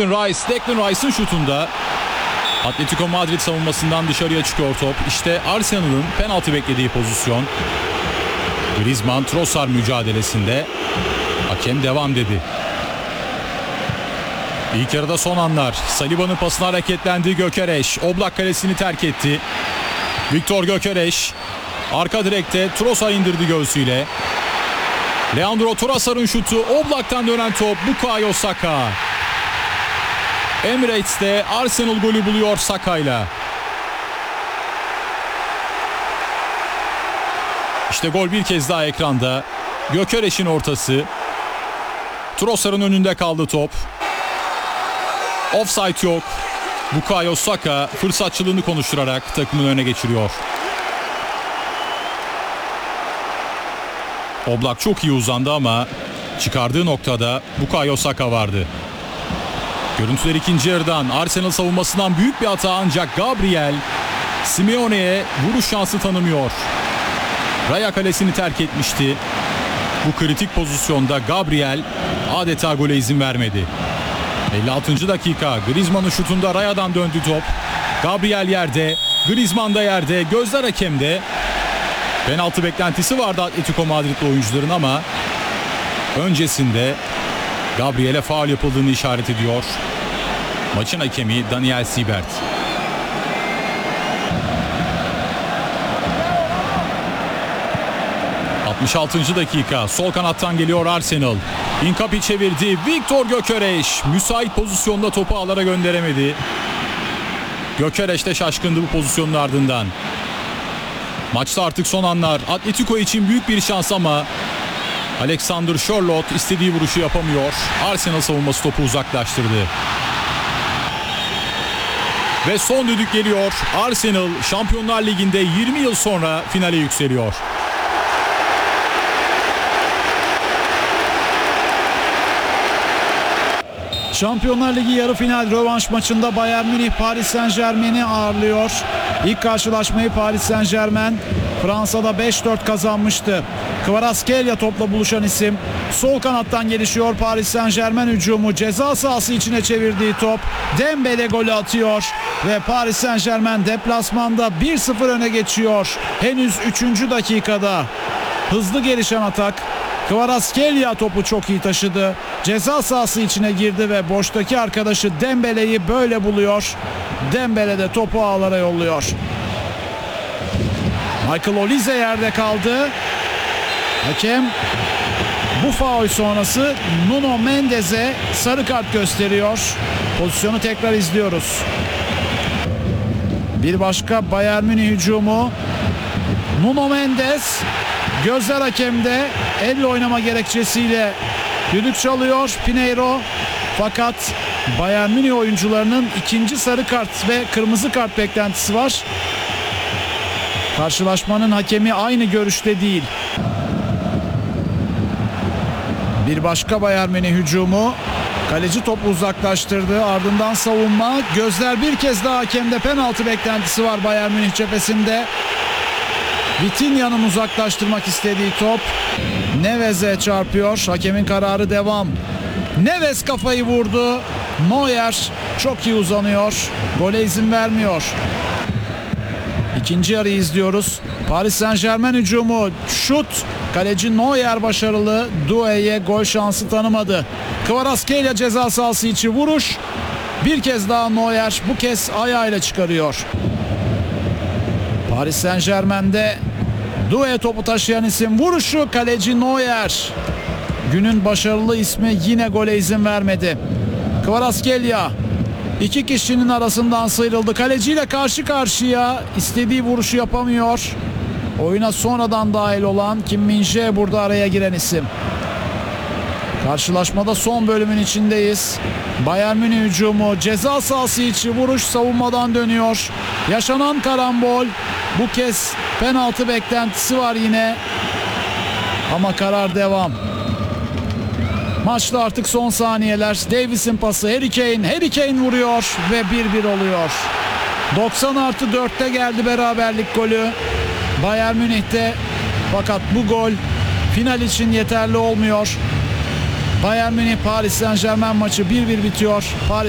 Declan Rice'ın şutunda. Atletico Madrid savunmasından dışarıya çıkıyor top. İşte Arsenal'ın penaltı beklediği pozisyon. Griezmann Trossard mücadelesinde. Hakem devam dedi. İlk yarıda son anlar. Saliba'nın pasına hareketlendi Gyökeres. Oblak kalesini terk etti. Viktor Gyökeres arka direkte Trossard indirdi göğsüyle. Leandro Trossard'ın şutu, Oblak'tan dönen top Bukayo Saka. Emirates'te Arsenal golü buluyor Saka'yla. İşte gol bir kez daha ekranda. Gyökeres'in ortası. Trossard'ın önünde kaldı top. Offside yok. Bukayo Saka fırsatçılığını konuşturarak takımın öne geçiriyor. Oblak çok iyi uzandı ama çıkardığı noktada Bukayo Saka vardı. Görüntüler ikinci yarıdan. Arsenal savunmasından büyük bir hata ancak Gabriel Simeone'ye vuruş şansı tanımıyor. Raya kalesini terk etmişti. Bu kritik pozisyonda Gabriel adeta gole izin vermedi. 56. dakika. Griezmann'ın şutunda Raya'dan döndü top. Gabriel yerde, Griezmann da yerde, gözler hakemde. Penaltı beklentisi vardı Atletico Madrid'li oyuncuların ama öncesinde Gabriel'e faul yapıldığını işaret ediyor maçın hakemi Daniel Siebert. ...66. dakika... ...sol kanattan geliyor Arsenal... ...Incapi çevirdi... ...Viktor Gyökeres... ...müsait pozisyonda topu ağlara gönderemedi... ...Gyökeres de şaşkındı bu pozisyonun ardından... ...maçta artık son anlar... ...Atletico için büyük bir şans ama... ...Alexander Sørloth istediği vuruşu yapamıyor... ...Arsenal savunması topu uzaklaştırdı... Ve son düdük geliyor... ...Arsenal Şampiyonlar Ligi'nde 20 yıl sonra finale yükseliyor... Şampiyonlar Ligi yarı final rövanş maçında Bayern Münih Paris Saint-Germain'i ağırlıyor. İlk karşılaşmayı Paris Saint-Germain Fransa'da 5-4 kazanmıştı. Kvaratskhelia topla buluşan isim. Sol kanattan gelişiyor Paris Saint-Germain hücumu. Ceza sahası içine çevirdiği top. Dembele golü atıyor ve Paris Saint-Germain deplasmanda 1-0 öne geçiyor. Henüz 3. dakikada hızlı gelişen atak. Kvaratskhelia topu çok iyi taşıdı. Ceza sahası içine girdi ve boştaki arkadaşı Dembele'yi böyle buluyor. Dembele de topu ağlara yolluyor. Michael Olise yerde kaldı. Hakem bu faul sonrası Nuno Mendes'e sarı kart gösteriyor. Pozisyonu tekrar izliyoruz. Bir başka Bayern Münih hücumu. Nuno Mendes gözler hakemde, elle oynama gerekçesiyle düdük çalıyor Pinheiro. Fakat Bayern Münih oyuncularının ikinci sarı kart ve kırmızı kart beklentisi var. Karşılaşmanın hakemi aynı görüşte değil. Bir başka Bayern Münih hücumu. Kaleci topu uzaklaştırdı. Ardından savunma. Gözler bir kez daha hakemde, penaltı beklentisi var Bayern Münih cephesinde. Vitinha'nın uzaklaştırmak istediği top Neves'e çarpıyor. Hakemin kararı devam. Neves kafayı vurdu. Neuer çok iyi uzanıyor. Gole izin vermiyor. İkinci yarıyı izliyoruz. Paris Saint-Germain hücumu. Şut. Kaleci Neuer başarılı. Doué'ye gol şansı tanımadı. Kvaratskhelia ceza sahası içi vuruş. Bir kez daha Neuer. Bu kez ayağıyla çıkarıyor. Paris Saint-Germain'de Doué topu taşıyan isim. Vuruşu kaleci Neuer. Günün başarılı ismi yine gole izin vermedi. Kvaratskhelia iki kişinin arasından sıyrıldı. Kaleciyle karşı karşıya, istediği vuruşu yapamıyor. Oyuna sonradan dahil olan Kim Min-jae burada araya giren isim. Karşılaşmada son bölümün içindeyiz. Bayern Münih hücumu, ceza sahası içi vuruş, savunmadan dönüyor. Yaşanan karambol. Bu kez penaltı beklentisi var yine. Ama karar devam. Maçta artık son saniyeler. Davies'in pası, Harry Kane vuruyor ve 1-1 oluyor. 90+4'te geldi beraberlik golü Bayern Münih'te. Fakat bu gol final için yeterli olmuyor. Bayern Münih Paris Saint-Germain maçı 1-1 bitiyor.